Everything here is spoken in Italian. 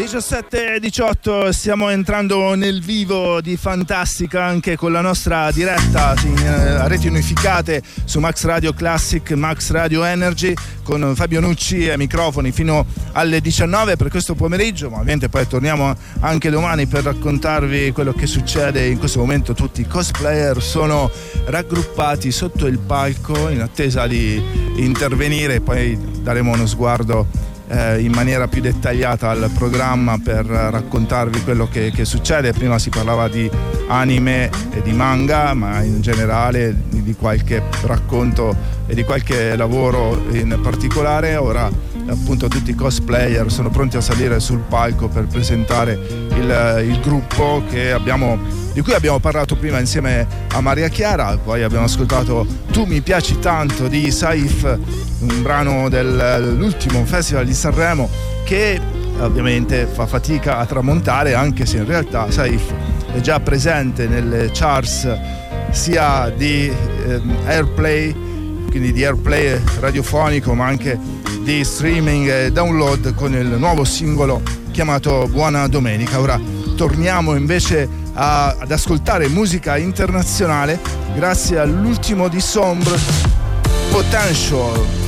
17:18, stiamo entrando nel vivo di Fantastica anche con la nostra diretta a reti unificate su Max Radio Classic, Max Radio Energy, con Fabio Nucci ai microfoni fino alle 19 per questo pomeriggio, ma ovviamente poi torniamo anche domani per raccontarvi quello che succede. In questo momento tutti i cosplayer sono raggruppati sotto il palco in attesa di intervenire, poi daremo uno sguardo in maniera più dettagliata al programma per raccontarvi quello che succede. Prima si parlava di anime e di manga, ma in generale di qualche racconto e di qualche lavoro in particolare. Ora appunto tutti i cosplayer sono pronti a salire sul palco per presentare il gruppo di cui abbiamo parlato prima insieme a Maria Chiara. Poi abbiamo ascoltato Tu mi piaci tanto di Saif, un brano dell'ultimo festival di Sanremo che ovviamente fa fatica a tramontare, anche se in realtà Saif è già presente nelle charts sia di Airplay, quindi di Airplay radiofonico, ma anche di streaming e download con il nuovo singolo chiamato Buona Domenica. Ora torniamo invece ad ascoltare musica internazionale grazie all'ultimo di Sombre, Potential.